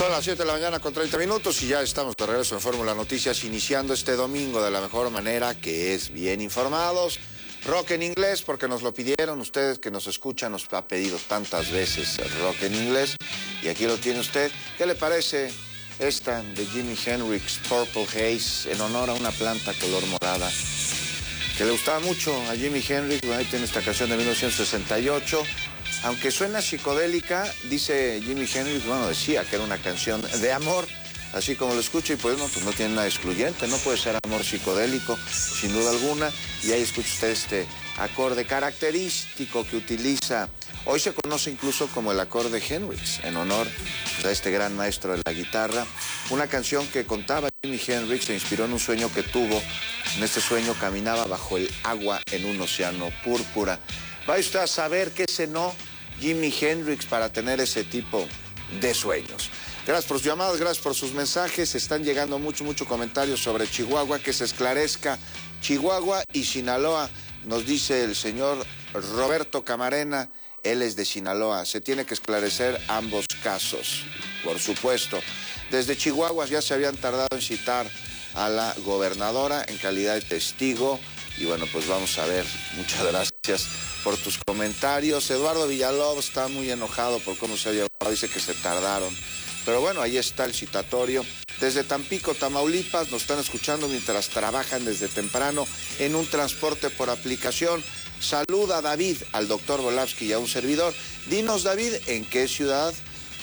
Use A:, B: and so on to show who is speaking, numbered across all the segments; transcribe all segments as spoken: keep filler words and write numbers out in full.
A: Son las siete de la mañana con treinta minutos y ya estamos de regreso en Fórmula Noticias, iniciando este domingo de la mejor manera, que es bien informados. Rock en inglés, porque nos lo pidieron ustedes que nos escuchan, nos ha pedido tantas veces el rock en inglés, y aquí lo tiene usted. ¿Qué le parece esta de Jimi Hendrix, Purple Haze, en honor a una planta color morada que le gustaba mucho a Jimi Hendrix? Bueno, ahí tiene esta canción de mil novecientos sesenta y ocho. Aunque suena psicodélica, dice Jimi Hendrix, bueno, decía que era una canción de amor, así como lo escucho, y pues no, pues no tiene nada excluyente, no puede ser amor psicodélico, sin duda alguna. Y ahí escucha usted este acorde característico que utiliza, hoy se conoce incluso como el acorde Hendrix, en honor a este gran maestro de la guitarra. Una canción que contaba Jimi Hendrix, se inspiró en un sueño que tuvo. En este sueño caminaba bajo el agua en un océano púrpura. Vaya usted a saber qué cenó Jimi Hendrix para tener ese tipo de sueños. Gracias por sus llamadas, gracias por sus mensajes. Están llegando mucho, mucho comentarios sobre Chihuahua, que se esclarezca. Chihuahua y Sinaloa, nos dice el señor Roberto Camarena, él es de Sinaloa. Se tiene que esclarecer ambos casos, por supuesto. Desde Chihuahua ya se habían tardado en citar a la gobernadora en calidad de testigo. Y bueno, pues vamos a ver. Muchas gracias por tus comentarios. Eduardo Villalobos está muy enojado por cómo se ha llevado, dice que se tardaron. Pero bueno, ahí está el citatorio. Desde Tampico, Tamaulipas, nos están escuchando mientras trabajan desde temprano en un transporte por aplicación. Saluda David, al doctor Volavsky y a un servidor. Dinos, David, ¿en qué ciudad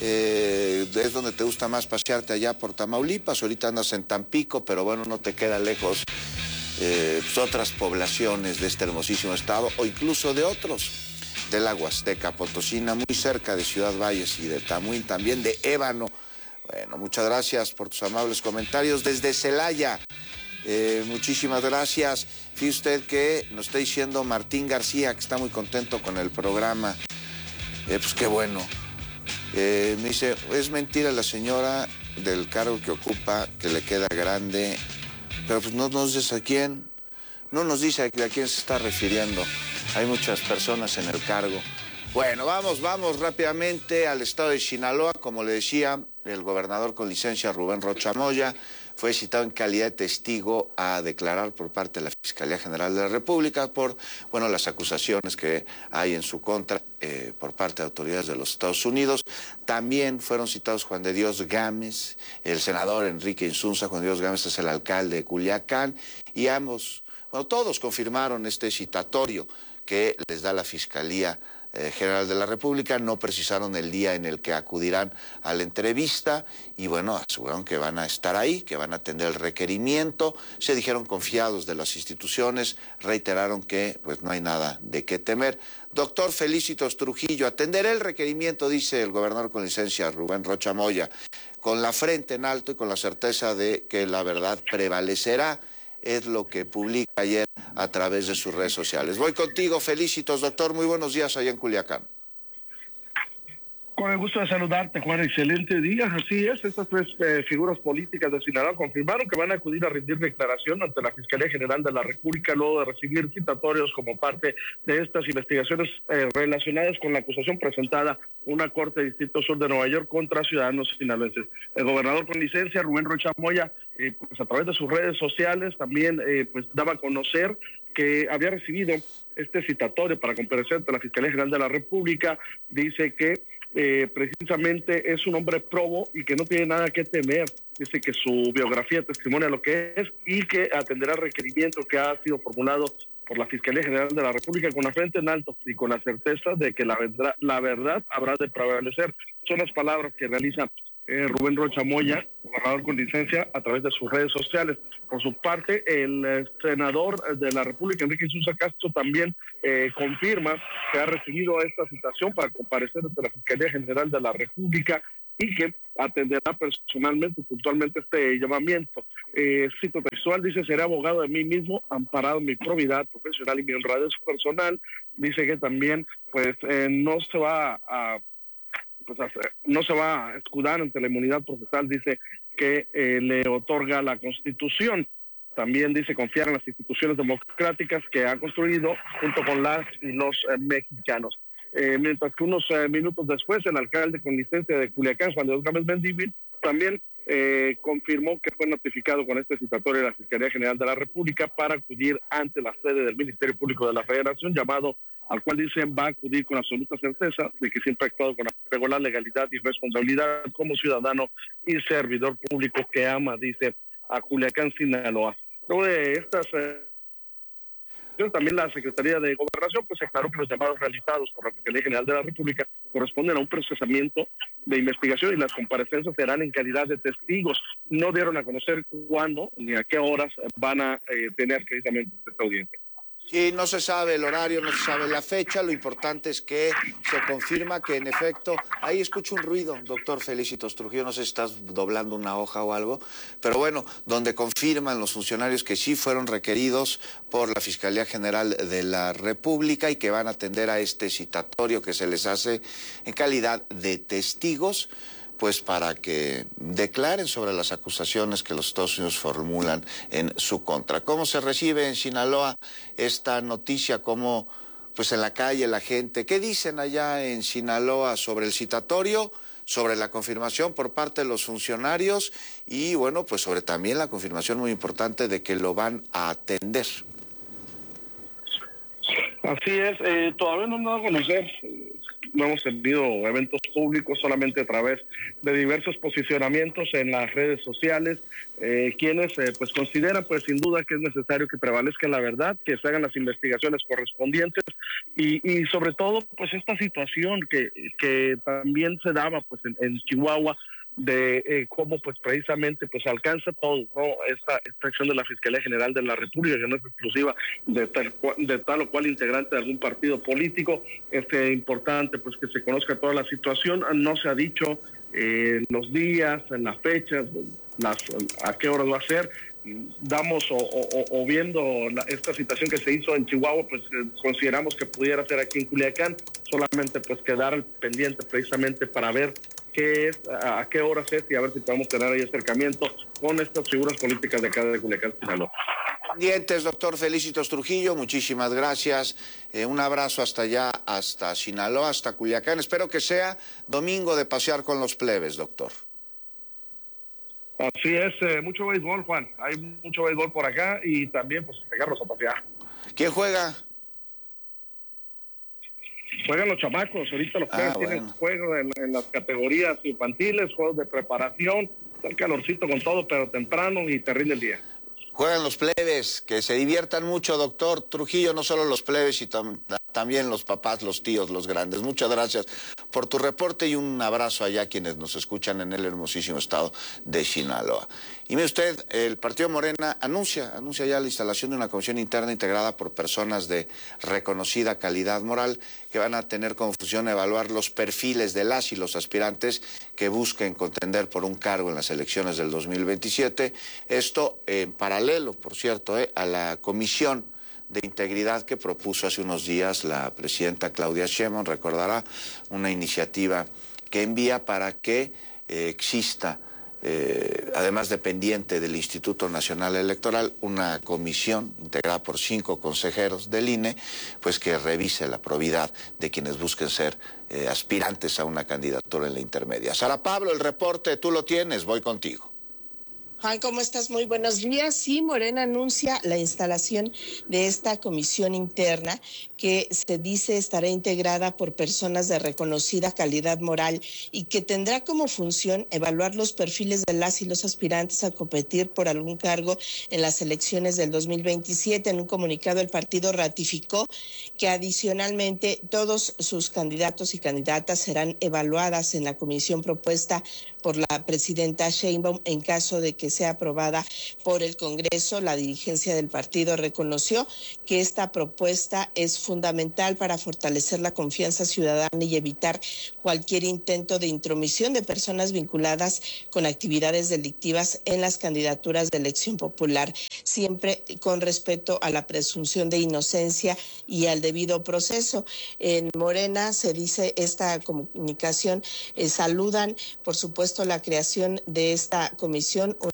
A: eh, es donde te gusta más pasearte allá por Tamaulipas? Ahorita andas en Tampico, pero bueno, no te queda lejos eh, pues otras poblaciones de este hermosísimo estado, o incluso de otros, de la Huasteca Potosina, muy cerca de Ciudad Valles y de Tamuín, también de Ébano. Bueno, muchas gracias por tus amables comentarios. Desde Celaya, eh, muchísimas gracias. Fíjese usted que nos está diciendo Martín García que está muy contento con el programa. Eh, pues qué bueno. Eh, me dice, es mentira la señora del cargo que ocupa, que le queda grande, pero pues no nos dice a quién, no nos dice a quién se está refiriendo. Hay muchas personas en el cargo. Bueno, vamos, vamos rápidamente al estado de Sinaloa. Como le decía, el gobernador con licencia, Rubén Rocha Moya, fue citado en calidad de testigo a declarar por parte de la Fiscalía General de la República por, bueno, las acusaciones que hay en su contra eh, por parte de autoridades de los Estados Unidos. También fueron citados Juan de Dios Gámez, el senador Enrique Insunza. Juan de Dios Gámez es el alcalde de Culiacán, y ambos, bueno, todos confirmaron este citatorio que les da la Fiscalía eh, General de la República. No precisaron el día en el que acudirán a la entrevista y bueno, aseguraron que van a estar ahí, que van a atender el requerimiento. Se dijeron confiados de las instituciones, reiteraron que pues no hay nada de qué temer. Doctor Felicitos Trujillo, atenderé el requerimiento, dice el gobernador con licencia Rubén Rocha Moya, con la frente en alto y con la certeza de que la verdad prevalecerá. Es lo que publica ayer a través de sus redes sociales. Voy contigo, Felicitos, doctor. Muy buenos días allá en Culiacán.
B: Con el gusto de saludarte, Juan. Excelente día. Así es, estas tres eh, figuras políticas de Sinaloa confirmaron que van a acudir a rendir declaración ante la Fiscalía General de la República luego de recibir citatorios como parte de estas investigaciones eh, relacionadas con la acusación presentada una corte de Distrito Sur de Nueva York contra ciudadanos sinaloenses. El gobernador con licencia, Rubén Rocha Moya, eh, pues a través de sus redes sociales también eh, pues daba a conocer que había recibido este citatorio para comparecer ante la Fiscalía General de la República. Dice que Eh, precisamente es un hombre probo y que no tiene nada que temer. Dice que su biografía testimonia lo que es y que atenderá el requerimiento que ha sido formulado por la Fiscalía General de la República con la frente en alto y con la certeza de que la verdad, la verdad habrá de prevalecer. Son las palabras que realiza eh, Rubén Rocha Moya, gobernador con licencia, a través de sus redes sociales. Por su parte, el eh, senador de la República, Enrique Insunza Castro, también eh, confirma que ha recibido esta citación para comparecer ante la Fiscalía General de la República y que atenderá personalmente, puntualmente, este llamamiento. Eh, cito textual, dice, seré abogado de mí mismo, amparado en mi probidad profesional y mi honradez personal. Dice que también, pues, eh, no se va a... Pues no se va a escudar ante la inmunidad procesal, dice que eh, le otorga la Constitución. También dice confiar en las instituciones democráticas que ha construido junto con las y los eh, mexicanos. eh, mientras que unos eh, minutos después el alcalde con licencia de Culiacán, Juan de Dios Gámez Mendívil, también eh, confirmó que fue notificado con este citatorio de la Fiscalía General de la República para acudir ante la sede del Ministerio Público de la Federación, llamado al cual dicen va a acudir con absoluta certeza de que siempre ha actuado con regular legalidad y responsabilidad como ciudadano y servidor público que ama, dice, a Culiacán, Sinaloa. Luego de estas... Eh, También la Secretaría de Gobernación pues aclaró que los llamados realizados por la Fiscalía General de la República corresponden a un procesamiento de investigación y las comparecencias serán en calidad de testigos. No dieron a conocer cuándo ni a qué horas van a eh, tener precisamente esta audiencia.
A: Sí, no se sabe el horario, no se sabe la fecha, lo importante es que se confirma que en efecto, ahí escucho un ruido, doctor Felicitos Trujillo, no sé si estás doblando una hoja o algo, pero bueno, donde confirman los funcionarios que sí fueron requeridos por la Fiscalía General de la República y que van a atender a este citatorio que se les hace en calidad de testigos, pues para que declaren sobre las acusaciones que los Estados Unidos formulan en su contra. ¿Cómo se recibe en Sinaloa esta noticia? ¿Cómo, pues en la calle, la gente? ¿Qué dicen allá en Sinaloa sobre el citatorio, sobre la confirmación por parte de los funcionarios y, bueno, pues sobre también la confirmación muy importante de que lo van a atender?
B: Así es, eh, todavía no nos da a conocer, eh, no hemos tenido eventos públicos, solamente a través de diversos posicionamientos en las redes sociales, eh, quienes eh, pues consideran pues sin duda que es necesario que prevalezca la verdad, que se hagan las investigaciones correspondientes y, y sobre todo pues esta situación que, que también se daba pues en, en Chihuahua, de eh, cómo pues precisamente pues alcanza todo, ¿no? Esta, esta acción de la Fiscalía General de la República, que no es exclusiva de tal, de tal o cual integrante de algún partido político. Este importante pues que se conozca toda la situación. No se ha dicho eh, los días, en las fechas, las, a qué horas va a ser. Damos o, o, o viendo la, esta situación que se hizo en Chihuahua, pues eh, consideramos que pudiera ser aquí en Culiacán, solamente pues quedar al pendiente precisamente para ver qué es, a, a qué horas es y a ver si podemos tener ahí acercamiento con estas figuras políticas de acá de Culiacán, Sinaloa.
A: Pendientes, doctor Felicitos Trujillo, muchísimas gracias. Eh, un abrazo hasta allá, hasta Sinaloa, hasta Culiacán. Espero que sea domingo de pasear con los plebes, doctor.
B: Así es, eh, mucho béisbol, Juan. Hay mucho béisbol por acá y también pues pegarlos a pasear.
A: ¿Quién juega?
B: Juegan los chamacos, ahorita los plebes ah, tienen bueno. juegos en, en las categorías infantiles, juegos de preparación, está el calorcito con todo, pero temprano y te rinde el día.
A: Juegan los plebes, que se diviertan mucho, doctor Trujillo, no solo los plebes, y tam también los papás, los tíos, los grandes. Muchas gracias por tu reporte y un abrazo allá a quienes nos escuchan en el hermosísimo estado de Sinaloa. Y mire usted, el Partido Morena anuncia, anuncia ya la instalación de una comisión interna integrada por personas de reconocida calidad moral que van a tener como función evaluar los perfiles de las y los aspirantes que busquen contender por un cargo en las elecciones del dos mil veintisiete. Esto en paralelo, por cierto, eh, a la comisión de integridad que propuso hace unos días la presidenta Claudia Sheinbaum, recordará, una iniciativa que envía para que eh, exista, eh, además dependiente del Instituto Nacional Electoral, una comisión integrada por cinco consejeros del I N E, pues que revise la probidad de quienes busquen ser eh, aspirantes a una candidatura en la intermedia. Sara Pablo, el reporte, tú lo tienes, voy contigo.
C: Juan, ¿cómo estás? Muy buenos días. Sí, Morena anuncia la instalación de esta comisión interna que se dice estará integrada por personas de reconocida calidad moral y que tendrá como función evaluar los perfiles de las y los aspirantes a competir por algún cargo en las elecciones del dos mil veintisiete. En un comunicado, el partido ratificó que adicionalmente todos sus candidatos y candidatas serán evaluadas en la comisión propuesta por la presidenta Sheinbaum en caso de que sea aprobada por el Congreso. La dirigencia del partido reconoció que esta propuesta es fundamental para fortalecer la confianza ciudadana y evitar cualquier intento de intromisión de personas vinculadas con actividades delictivas en las candidaturas de elección popular, siempre con respeto a la presunción de inocencia y al debido proceso. En Morena se dice esta comunicación, eh, saludan, por supuesto, la creación de esta comisión,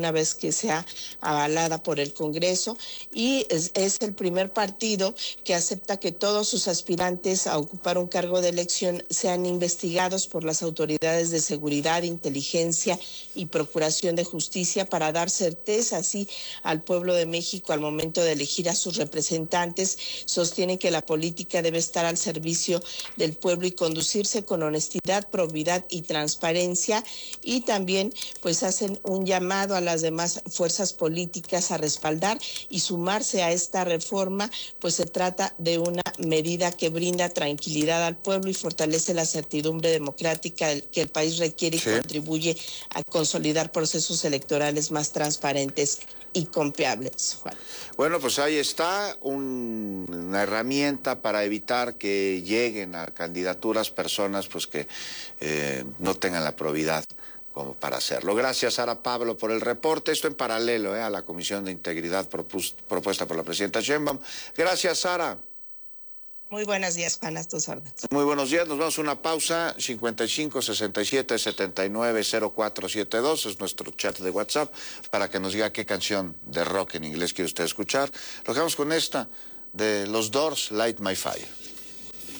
C: una vez que sea avalada por el Congreso, y es, es el primer partido que acepta que todos sus aspirantes a ocupar un cargo de elección sean investigados por las autoridades de seguridad, inteligencia y procuración de justicia para dar certeza así al pueblo de México al momento de elegir a sus representantes. Sostiene que la política debe estar al servicio del pueblo y conducirse con honestidad, probidad y transparencia, y también pues hacen un llamado a las demás fuerzas políticas a respaldar y sumarse a esta reforma, pues se trata de una medida que brinda tranquilidad al pueblo y fortalece la certidumbre democrática que el país requiere y sí. contribuye a consolidar procesos electorales más transparentes y confiables, Juan.
A: Bueno, pues ahí está un, una herramienta para evitar que lleguen a candidaturas personas pues que eh, no tengan la probidad como para hacerlo. Gracias, Sara Pablo, por el reporte. Esto en paralelo eh, a la Comisión de Integridad propus, propuesta por la presidenta Sheinbaum. Gracias, Sara.
C: Muy buenos días, Juan, a tus órdenes.
A: Muy buenos días, nos vamos a una pausa. cincuenta y cinco, sesenta y siete, setenta y nueve, cero cuatro siete dos es nuestro chat de WhatsApp para que nos diga qué canción de rock en inglés quiere usted escuchar. Lo dejamos con esta de los Doors, Light My Fire.